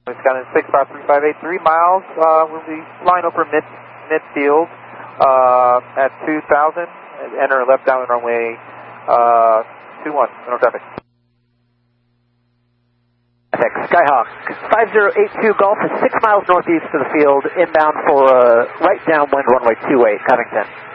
Wisconsin 65358, 3 miles. We'll be flying over midfield at 2000. Enter left down runway 21. No traffic. Skyhawk 5082 Golf is 6 miles northeast of the field, inbound for right downwind runway 28, Covington.